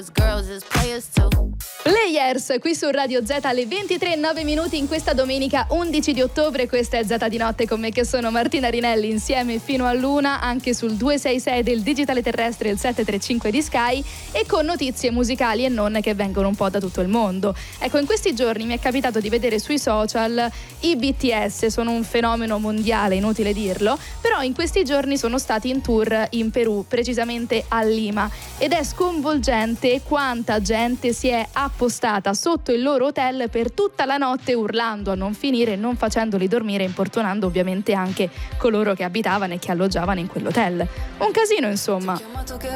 Players qui su Radio Z alle 23:09 in questa domenica 11 di ottobre. Questa è Z di notte con me che sono Martina Rinelli, insieme fino all'una anche sul 266 del digitale terrestre e il 735 di Sky, e con notizie musicali e non che vengono un po' da tutto il mondo. Ecco, in questi giorni mi è capitato di vedere sui social i BTS, sono un fenomeno mondiale, inutile dirlo, però in questi giorni sono stati in tour in Perù, precisamente a Lima, ed è sconvolgente quanta gente si è appostata sotto il loro hotel per tutta la notte urlando a non finire, non facendoli dormire, importunando ovviamente anche coloro che abitavano e che alloggiavano in quell'hotel. Un casino, insomma.